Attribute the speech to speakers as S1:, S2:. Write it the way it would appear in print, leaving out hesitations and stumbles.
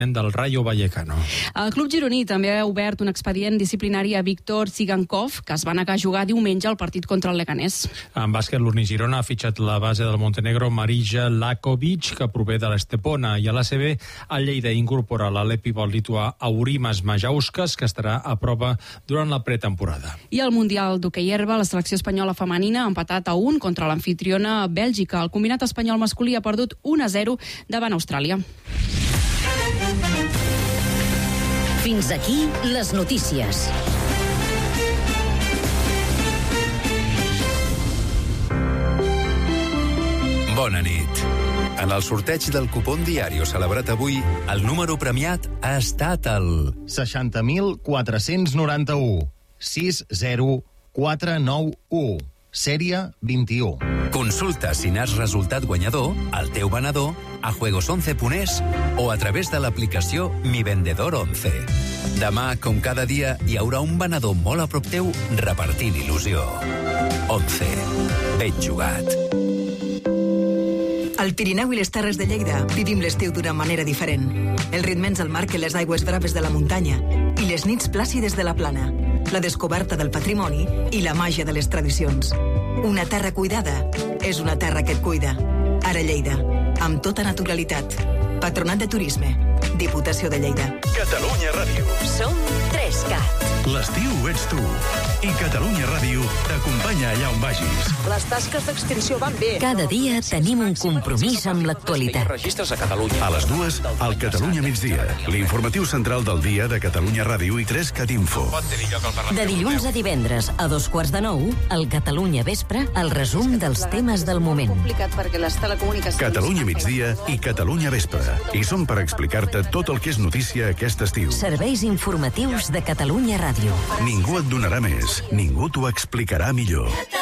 S1: del Rayo Vallecano.
S2: El club gironí també ha obert un expedient disciplinari a Víctor Tsigankov, que es va negar a jugar diumenge al partit contra el Leganés.
S1: En bàsquet, l'Urni Girona ha fitxat la base del Montenegro Marija Lakovic, que prové de l'Estepona, i a l'ACB el Lleida incorpora l'alepivot lituà Aurimas Majauskas, que estarà a prova durant la pretemporada.
S2: I al Mundial d'hoquei herba, la selecció espanyola femenina ha empatat a 1 contra l'amfitriona Bèlgica. El combinat espanyol masculí ha perdut 1-0 davant Austràlia.
S3: Fins aquí les notícies.
S4: Bona nit. En el sorteig del cupón Diario celebrat avui, el número premiat ha estat el
S5: 60.491 60491, sèrie 21.
S4: Consulta si n'has resultat guanyador, al teu venedor, a juegos11.es o a través de l'aplicació Mi Vendedor 11. Demà, com cada dia, hi haurà un venedor molt a prop teu repartint il·lusió. 11. Ben jugat.
S6: Al Pirineu i les Terres de Lleida vivim l'estiu d'una manera diferent. Els ritmes del mar que les aigües braves de la muntanya i les nits plàcides de la plana, la descoberta del patrimoni i la màgia de les tradicions. Una terra cuidada és una terra que et cuida. Ara Lleida, amb tota naturalitat. Patronat de Turisme, Diputació de Lleida.
S7: Catalunya Ràdio.
S3: Som 3CAT.
S7: L'estiu ets tu. I Catalunya Ràdio t'acompanya allà on vagis.
S8: Les tasques d'extinció van bé.
S3: Cada dia tenim un compromís amb l'actualitat.
S8: Registres a Catalunya.
S7: A les 2, al Catalunya migdia. L'informatiu central del dia de Catalunya Ràdio i 3CAT Info.
S3: De dilluns a divendres a 8:45, al Catalunya Vespre, el resum dels temes del moment.
S8: Complicat perquè les telecomunicacions...
S7: Catalunya migdia i Catalunya Vespre. I som per explicar-te tot el que és notícia aquest estiu.
S3: Serveis informatius de Catalunya Ràdio.
S7: Ningú et donarà més. Ningú t'ho explicarà millor.